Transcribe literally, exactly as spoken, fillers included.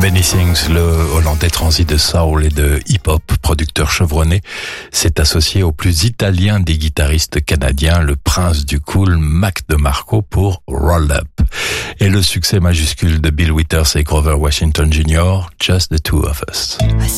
Many Things, le Hollandais transi de soul et de hip-hop, producteur chevronné, s'est associé au plus italien des guitaristes canadiens, le prince du cool Mac DeMarco pour Roll Up. Et le succès majuscule de Bill Withers et Grover Washington junior, Just the Two of Us.